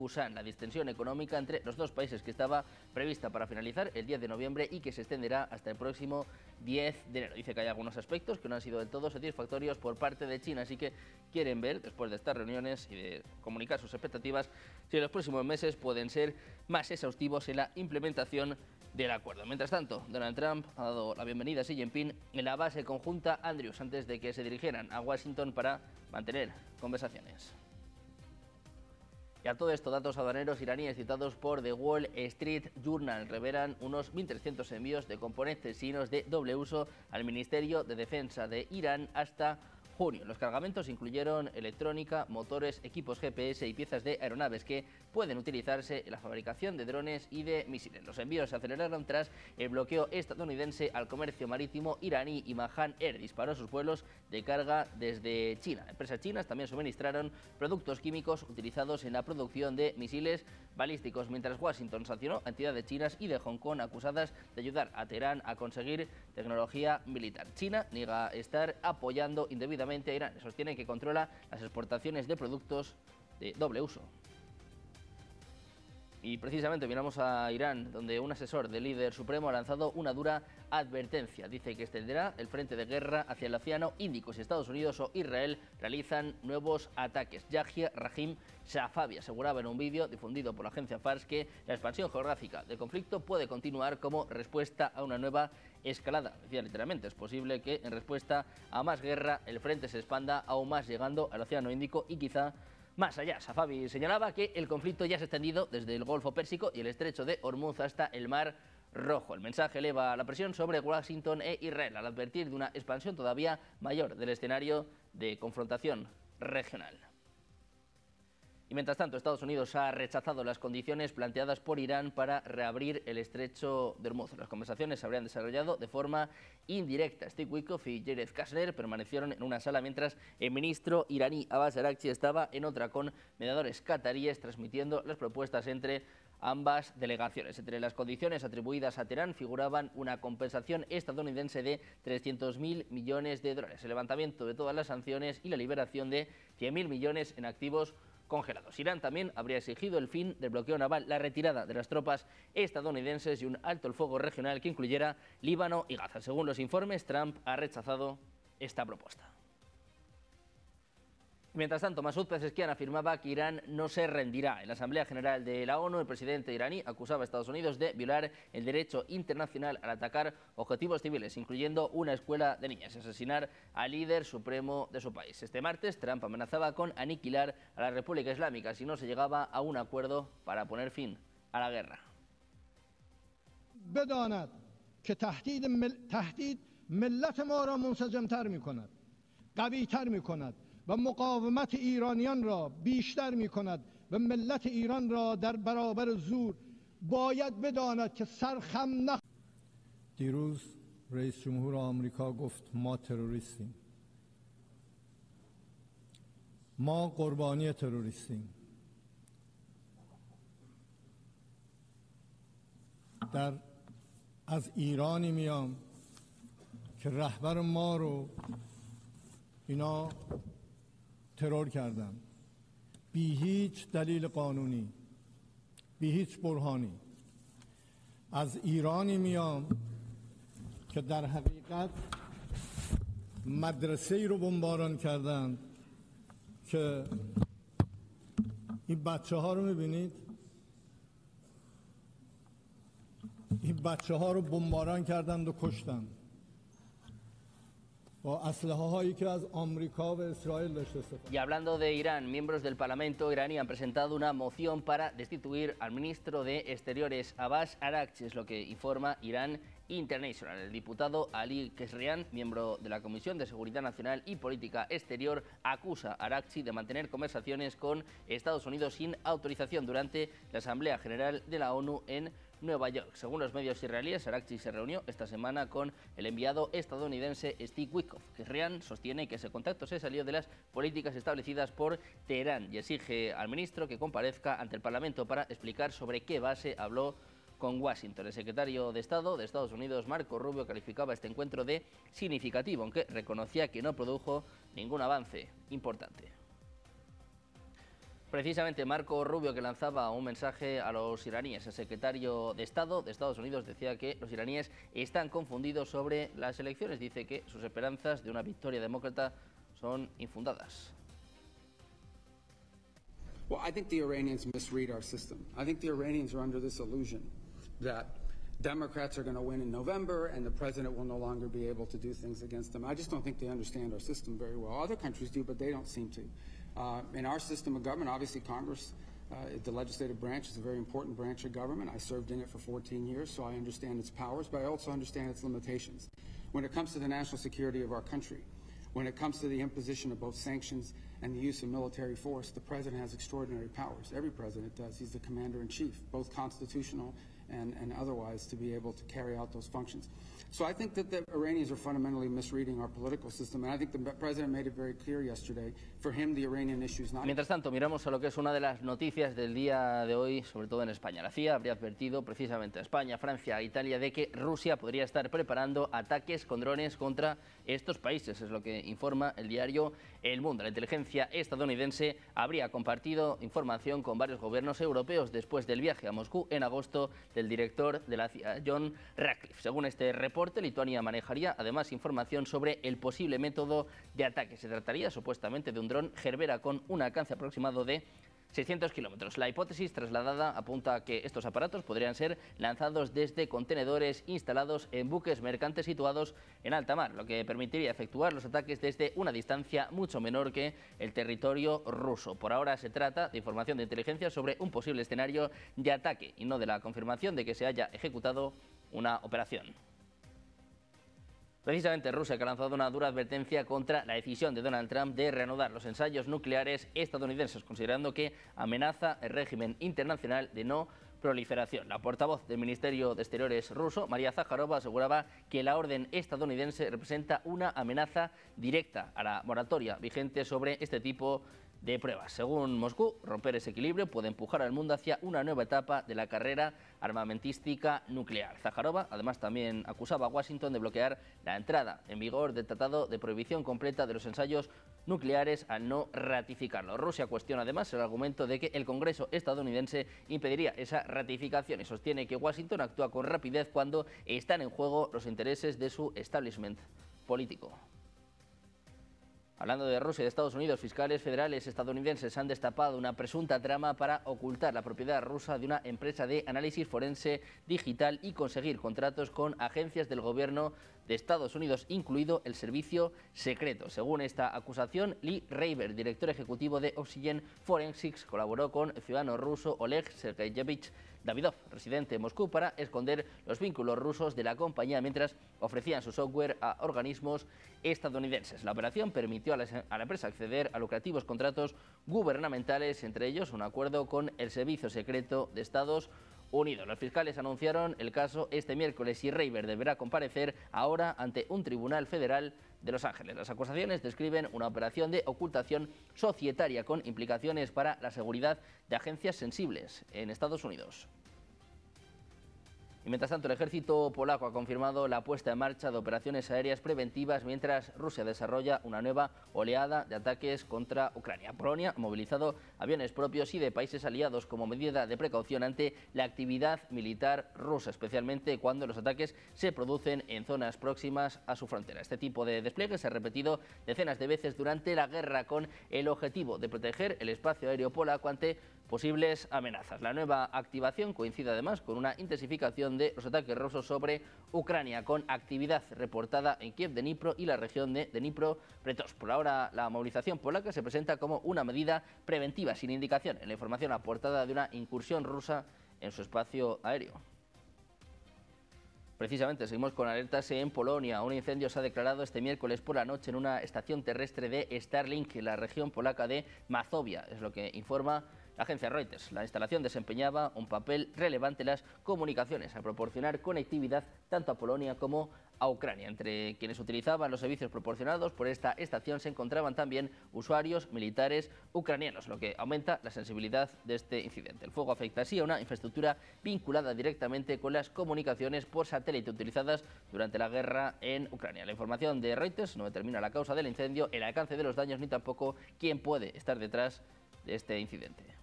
Busan, la distensión económica entre los dos países que estaba prevista para finalizar el 10 de noviembre y que se extenderá hasta el próximo 10 de enero. Dice que hay algunos aspectos que no han sido del todo satisfactorios por parte de China, así que quieren ver, después de estas reuniones y de comunicar sus expectativas, si en los próximos meses pueden ser más exhaustivos en la implementación del acuerdo. Mientras tanto, Donald Trump ha dado la bienvenida a Xi Jinping en la base conjunta Andrews antes de que se dirigieran a Washington para mantener conversaciones. Y a todo esto, datos aduaneros iraníes citados por The Wall Street Journal revelan unos 1.300 envíos de componentes chinos de doble uso al Ministerio de Defensa de Irán hasta junio. Los cargamentos incluyeron electrónica, motores, equipos GPS y piezas de aeronaves que pueden utilizarse en la fabricación de drones y de misiles. Los envíos se aceleraron tras el bloqueo estadounidense al comercio marítimo iraní y Mahan Air disparó sus vuelos de carga desde China. Empresas chinas también suministraron productos químicos utilizados en la producción de misiles balísticos, mientras Washington sancionó a entidades chinas y de Hong Kong acusadas de ayudar a Teherán a conseguir tecnología militar. China niega estar apoyando indebidamente a Irán. Sostiene que controla las exportaciones de productos de doble uso. Y precisamente miramos a Irán, donde un asesor del líder supremo ha lanzado una dura advertencia. Dice que extenderá el frente de guerra hacia el Océano Índico si Estados Unidos o Israel realizan nuevos ataques. Yahya Rahim Shafavi aseguraba en un vídeo difundido por la agencia Fars que la expansión geográfica del conflicto puede continuar como respuesta a una nueva escalada. Decía literalmente, es posible que en respuesta a más guerra el frente se expanda aún más llegando al Océano Índico y quizá más allá. Shafavi señalaba que el conflicto ya se ha extendido desde el Golfo Pérsico y el Estrecho de Hormuz hasta el Mar Rojo. El mensaje eleva la presión sobre Washington e Israel al advertir de una expansión todavía mayor del escenario de confrontación regional. Y mientras tanto, Estados Unidos ha rechazado las condiciones planteadas por Irán para reabrir el estrecho de Hormuz. Las conversaciones se habrían desarrollado de forma indirecta. Steve Witkoff y Jared Kushner permanecieron en una sala mientras el ministro iraní Abbas Araghchi estaba en otra con mediadores cataríes transmitiendo las propuestas entre ambas delegaciones. Entre las condiciones atribuidas a Teherán figuraban una compensación estadounidense de 300.000 millones de dólares, el levantamiento de todas las sanciones y la liberación de 100.000 millones en activos congelados. Irán también habría exigido el fin del bloqueo naval, la retirada de las tropas estadounidenses y un alto el fuego regional que incluyera Líbano y Gaza. Según los informes, Trump ha rechazado esta propuesta. Mientras tanto, Masoud Pezeshkian afirmaba que Irán no se rendirá. En la Asamblea General de la ONU, el presidente iraní acusaba a Estados Unidos de violar el derecho internacional al atacar objetivos civiles, incluyendo una escuela de niñas, y asesinar al líder supremo de su país. Este martes, Trump amenazaba con aniquilar a la República Islámica si no se llegaba a un acuerdo para poner fin a la guerra. بداند که تهدید ملت ما را منسجم‌تر می‌کند، قوی‌تر می‌کند و مقاومت ایرانیان را بیشتر می‌کند و ملت ایران را در برابر زور باید بداند که سرخم دیروز رئیس جمهور آمریکا گفت ما تروریستیم. ما قربانی تروریستیم. از ایرانی میام که رهبر ما رو اینا ترور کردن بی هیچ دلیل قانونی، بی هیچ برهانی. از ایرانی میام که در حقیقت مدرسه ای رو بمباران کردن که این بچه ها رو میبینید، این بچه ها رو بمباران کردند و کشتن Y hablando de Irán, miembros del Parlamento iraní han presentado una moción para destituir al ministro de Exteriores Abbas Araghchi, es lo que informa Irán International. El diputado Ali Kesrian, miembro de la Comisión de Seguridad Nacional y Política Exterior, acusa a Araghchi de mantener conversaciones con Estados Unidos sin autorización durante la Asamblea General de la ONU en Nueva York. Según los medios israelíes, Araghchi se reunió esta semana con el enviado estadounidense Steve Witkoff. Kesrian sostiene que ese contacto se salió de las políticas establecidas por Teherán y exige al ministro que comparezca ante el Parlamento para explicar sobre qué base habló con Washington. El secretario de Estado de Estados Unidos, Marco Rubio, calificaba este encuentro de significativo, aunque reconocía que no produjo ningún avance importante. Precisamente Marco Rubio, que lanzaba un mensaje a los iraníes. El secretario de Estado de Estados Unidos decía que los iraníes están confundidos sobre las elecciones. Dice que sus esperanzas de una victoria demócrata son infundadas. Well, I think the Iranians misread our system. I think the Iranians are under this illusion that Democrats are going to win in November and the president will no longer be able to do things against them. I just don't think they understand our system very well. Other countries do, but they don't seem to. In our system of government, obviously Congress, the legislative branch is a very important branch of government. I served in it for 14 years, so I understand its powers, but I also understand its limitations. When it comes to the national security of our country, when it comes to the imposition of both sanctions and the use of military force, the president has extraordinary powers. Every president does. He's the commander-in-chief, both constitutional and otherwise, to be able to carry out those functions. So I think that the Iranians are fundamentally misreading our political system, and I think the president made it very clear yesterday. For him, the Iranian issue is not... Mientras tanto, miramos a lo que es una de las noticias del día de hoy, sobre todo en España. La CIA habría advertido precisamente a España, Francia e Italia de que Rusia podría estar preparando ataques con drones contra estos países. Es lo que informa el diario El Mundo. La inteligencia estadounidense habría compartido información con varios gobiernos europeos después del viaje a Moscú en agosto del director de la CIA, John Ratcliffe. Según este reporte, Lituania manejaría además información sobre el posible método de ataque. Se trataría supuestamente de un dron Gerbera con un alcance aproximado de 600 kilómetros. La hipótesis trasladada apunta a que estos aparatos podrían ser lanzados desde contenedores instalados en buques mercantes situados en alta mar, lo que permitiría efectuar los ataques desde una distancia mucho menor que el territorio ruso. Por ahora se trata de información de inteligencia sobre un posible escenario de ataque y no de la confirmación de que se haya ejecutado una operación. Precisamente Rusia, que ha lanzado una dura advertencia contra la decisión de Donald Trump de reanudar los ensayos nucleares estadounidenses, considerando que amenaza el régimen internacional de no proliferación. La portavoz del Ministerio de Exteriores ruso, María Zakharova, aseguraba que la orden estadounidense representa una amenaza directa a la moratoria vigente sobre este tipo de pruebas. Según Moscú, romper ese equilibrio puede empujar al mundo hacia una nueva etapa de la carrera armamentística nuclear. Zakharova además también acusaba a Washington de bloquear la entrada en vigor del Tratado de Prohibición Completa de los Ensayos Nucleares al no ratificarlo. Rusia cuestiona además el argumento de que el Congreso estadounidense impediría esa ratificación y sostiene que Washington actúa con rapidez cuando están en juego los intereses de su establishment político. Hablando de Rusia y de Estados Unidos, fiscales federales estadounidenses han destapado una presunta trama para ocultar la propiedad rusa de una empresa de análisis forense digital y conseguir contratos con agencias del gobierno de Estados Unidos, incluido el servicio secreto. Según esta acusación, Lee Reiber, director ejecutivo de Oxygen Forensics, colaboró con el ciudadano ruso Oleg Sergeyevich Davidov, residente en Moscú, para esconder los vínculos rusos de la compañía mientras ofrecían su software a organismos estadounidenses. La operación permitió a la empresa acceder a lucrativos contratos gubernamentales, entre ellos un acuerdo con el Servicio Secreto de Estados Unidos. Los fiscales anunciaron el caso este miércoles y Reiber deberá comparecer ahora ante un tribunal federal de Los Ángeles. Las acusaciones describen una operación de ocultación societaria con implicaciones para la seguridad de agencias sensibles en Estados Unidos. Y mientras tanto, el ejército polaco ha confirmado la puesta en marcha de operaciones aéreas preventivas mientras Rusia desarrolla una nueva oleada de ataques contra Ucrania. Polonia ha movilizado aviones propios y de países aliados como medida de precaución ante la actividad militar rusa, especialmente cuando los ataques se producen en zonas próximas a su frontera. Este tipo de despliegue se ha repetido decenas de veces durante la guerra con el objetivo de proteger el espacio aéreo polaco ante posibles amenazas. La nueva activación coincide además con una intensificación de los ataques rusos sobre Ucrania, con actividad reportada en Kiev, Dnipro y la región de Dnipro-Petrov. Por ahora, la movilización polaca se presenta como una medida preventiva, sin indicación en la información aportada de una incursión rusa en su espacio aéreo. Precisamente seguimos con alertas en Polonia. Un incendio se ha declarado este miércoles por la noche en una estación terrestre de Starlink en la región polaca de Mazovia, es lo que informa la agencia Reuters. La instalación desempeñaba un papel relevante en las comunicaciones, al proporcionar conectividad tanto a Polonia como a Ucrania. Entre quienes utilizaban los servicios proporcionados por esta estación se encontraban también usuarios militares ucranianos, lo que aumenta la sensibilidad de este incidente. El fuego afecta así a una infraestructura vinculada directamente con las comunicaciones por satélite utilizadas durante la guerra en Ucrania. La información de Reuters no determina la causa del incendio, el alcance de los daños ni tampoco quién puede estar detrás de este incidente.